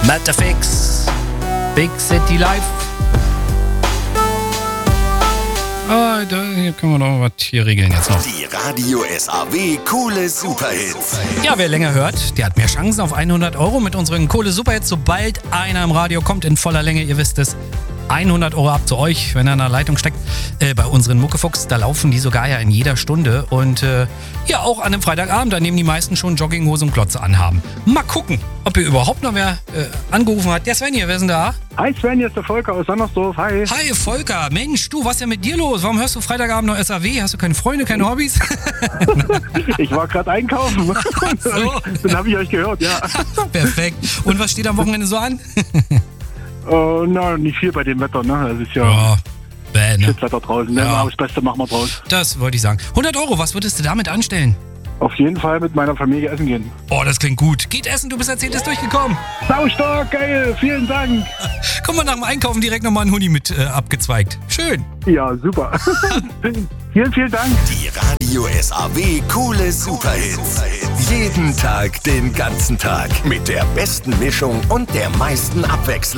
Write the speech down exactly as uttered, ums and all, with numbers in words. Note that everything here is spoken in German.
Metafix, Big City Life. Ah, da, hier können wir noch was hier regeln jetzt noch. Die Radio S A W Kohle Superhits. Ja, wer länger hört, der hat mehr Chancen auf hundert Euro mit unseren Kohle Superhits. Sobald einer im Radio kommt in voller Länge, ihr wisst es, hundert Euro ab zu euch, wenn er in der Leitung steckt. Äh, bei unseren Muckefuchs, da laufen die sogar ja in jeder Stunde. Und äh, ja, auch an einem Freitagabend, da nehmen die meisten schon Jogginghose und Glotze anhaben. Mal gucken, ob ihr überhaupt noch wer äh, angerufen hat. Der Sven hier, wer ist denn da? Hi Sven, hier ist der Volker aus Sandersdorf. Hi. Hi Volker, Mensch, du, was ist denn mit dir los? Warum hörst du Freitagabend noch S A W? Hast du keine Freunde, keine Hobbys? Ich war gerade einkaufen. Ach so. Dann habe ich euch gehört, ja. Perfekt. Und was steht am Wochenende so an? Uh, na, nicht viel bei dem Wetter, ne? Es ist ja Ja, bäh, ne? Shitwetter draußen, ne? Ja. Aber das Beste machen wir draus. Das wollte ich sagen. hundert Euro, was würdest du damit anstellen? Auf jeden Fall mit meiner Familie essen gehen. Oh, das klingt gut. Geht essen, du bist als Zehntes durchgekommen. Saustark, geil, vielen Dank. Komm mal nach dem Einkaufen direkt nochmal einen Huni mit äh, abgezweigt. Schön. Ja, super. Vielen, vielen Dank. Die Radio S A W Kohle Superhits. Jeden Tag, den ganzen Tag. Mit der besten Mischung und der meisten Abwechslung.